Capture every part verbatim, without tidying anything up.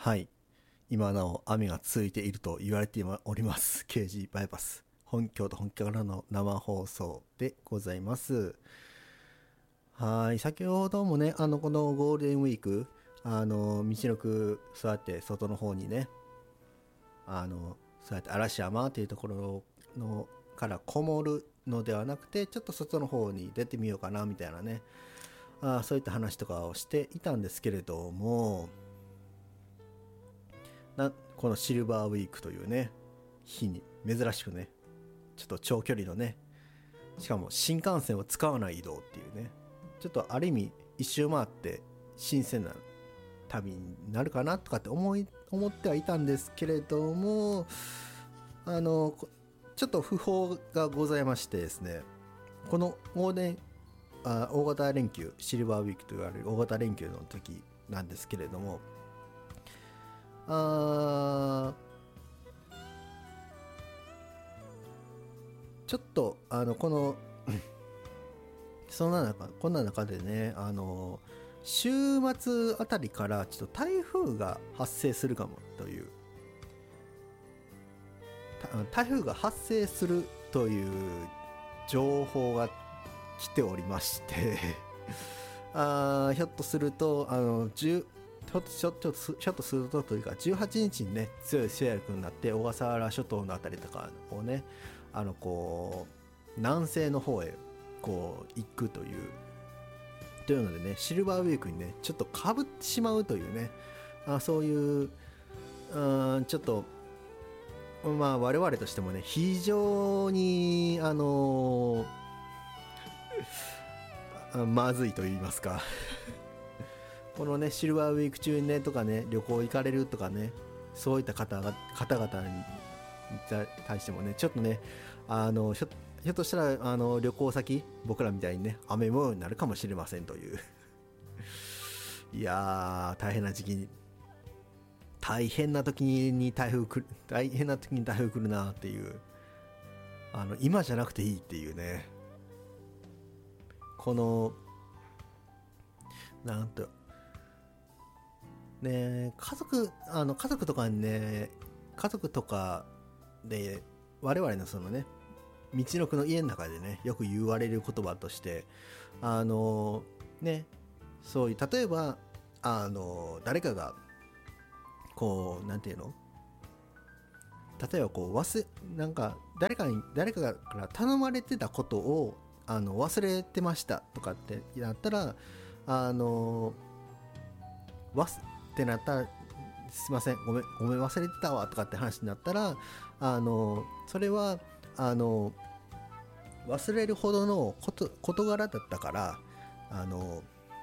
はい。今なお雨が続いていると言われております。ケージー バイパス。本京都本家からの生放送でございます。はい。先ほどもね、あの、このゴールデンウィーク、あの、道のく、そうやって外の方にね、あの、そうやって嵐山っていうところのからこもるのではなくて、ちょっと外の方に出てみようかなみたいなね、あそういった話とかをしていたんですけれども、なこのシルバーウィークというね日に珍しくね、ちょっと長距離のね、しかも新幹線を使わない移動っていうね、ちょっとある意味一周回って新鮮な旅になるかなとかって思い思ってはいたんですけれども、あのちょっと不法がございましてですね、このゴールデンあ大型連休、シルバーウィークと言われる大型連休の時なんですけれども、あちょっとあのこのそんな中こんな中でね、あの週末あたりからちょっと台風が発生するかもという、台風が発生するという情報が来ておりましてあひょっとするとあの10ちょっとちょっとちょっとするとというかじゅうはちにちにね強い勢力になって小笠原諸島のあたりとかをね、あのこう南西の方へこう行くというというのでね、シルバーウィークにねちょっとかぶってしまうというね、あそういううんちょっとまあ我々としてもね非常にあのー、まずいと言いますかこのねシルバーウィーク中にねとかね旅行行かれるとかね、そういった方が方々に対してもねちょっとねあのひょひょっとしたらあの旅行先僕らみたいにね雨模様になるかもしれませんといういやー大変な時期に大変な時に台風来る大変な時に台風来るなっていう、あの今じゃなくていいっていうね、このなんとね、家族あの家族とかにね家族とかで我々のそのね道のくの家の中でねよく言われる言葉として、あのねそういう例えばあの誰かがこうなんていうの、例えばこう忘なんか誰かに誰かから頼まれてたことをあの忘れてましたとかってなったら、あの忘ってなったらすいませんごめんごめん忘れてたわとかって話になったら、あのそれはあの忘れるほどのこと事柄だったから、あの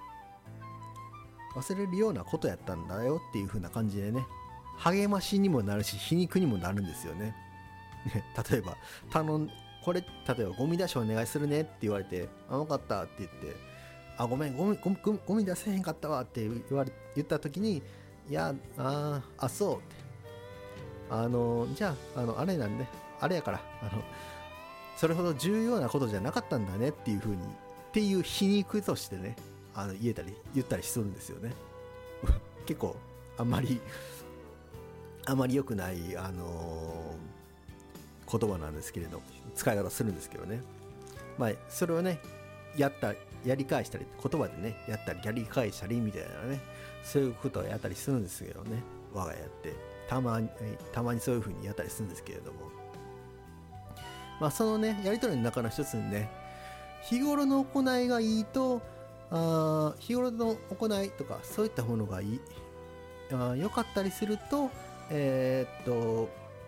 忘れるようなことやったんだよっていう風な感じでね、励ましにもなるし皮肉にもなるんですよね例えば頼んこれ例えばゴミ出しお願いするねって言われて、あ分かったって言って、あごめんゴミゴミゴミ出せへんかったわって言われ言った時に、いやああそうってあのじゃああのあれなんであれやからあのそれほど重要なことじゃなかったんだねっていう風にっていう皮肉としてね、あの言えたり言ったりするんですよね結構あんまりあまり良くない、あのー、言葉なんですけれど使い方するんですけどね、まあそれをねやったやり返したり言葉でねやったりやり返したりみたいなね、そういうことをやったりするんですけどね、我が家ってたまにたまにそういう風にやったりするんですけれども、まあそのねやり取りの中の一つにね、日頃の行いがいいとあ日頃の行いとかそういったものがいいあ良かったりすると、えー、っと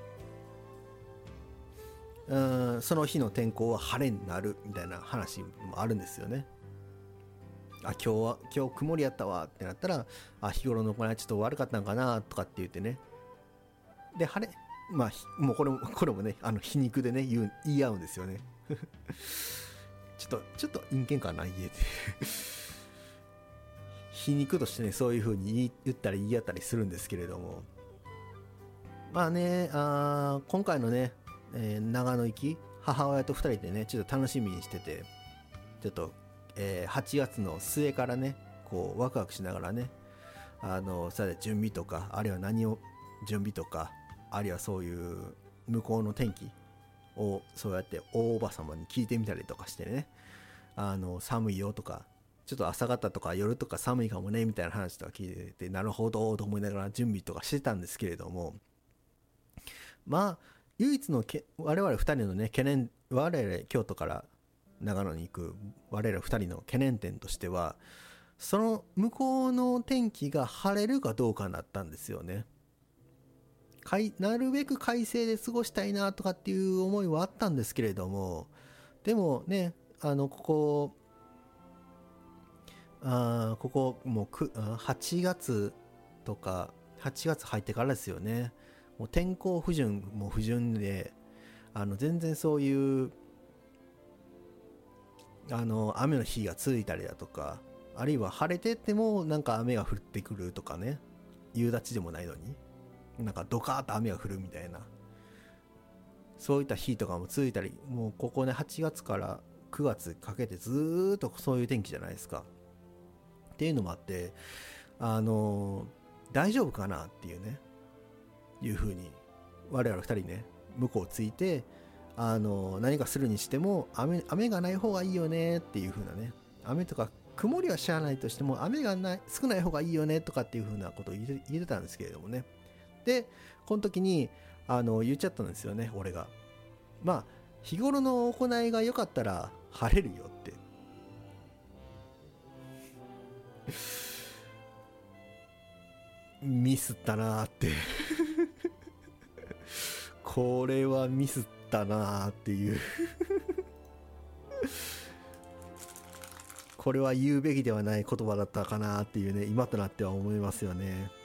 うんその日の天候は晴れになるみたいな話もあるんですよね。あ今日は今日曇りやったわってなったら、あ日頃の行いはちょっと悪かったんかなとかって言ってね、で晴れまあもうこれもこれもねあの皮肉でね言う言い合うんですよねちょっとちょっと陰険かな家で皮肉としてねそういう風に言ったり言い合ったりするんですけれども、まあねあ今回のね、えー、長野行き母親とふたりでねちょっと楽しみにしてて、ちょっと、えー、はちがつの末からねこうワクワクしながらね、 あのさて準備とか、あるいは何を準備とか、あるいはそういう向こうの天気をそうやって大おば様に聞いてみたりとかしてね、あの寒いよとか、ちょっと朝方とか夜とか寒いかもねみたいな話とか聞いてて、なるほどと思いながら準備とかしてたんですけれども、まあ唯一のけ我々ふたりのね懸念、我々京都から長野に行く我々ふたりの懸念点としては、その向こうの天気が晴れるかどうかだったんですよね。かいなるべく快晴で過ごしたいなとかっていう思いはあったんですけれども、でもね、あのここあここもうくはちがつとかはちがつ入ってからですよね。もう天候不順も不順で、あの全然そういうあの雨の日が続いたりだとか、あるいは晴れててもなんか雨が降ってくるとかね、夕立でもないのになんかドカーッと雨が降るみたいな、そういった日とかも続いたり、もうここねはちがつからくがつかけてずーっとそういう天気じゃないですか。っていうのもあって、あの大丈夫かなっていうね、いう風に我々ふたりね向こうついて、あの何かするにしても 雨, 雨がない方がいいよねっていう風なね、雨とか曇りは知らないとしても雨がない少ない方がいいよねとかっていう風なことを言って言ってたんですけれどもね。でこの時にあの言っちゃったんですよね、俺が。まあ日頃の行いが良かったら晴れるよってミスったなーってこれはミスったなーっていうこれは言うべきではない言葉だったかなっていうね、今となっては思いますよね。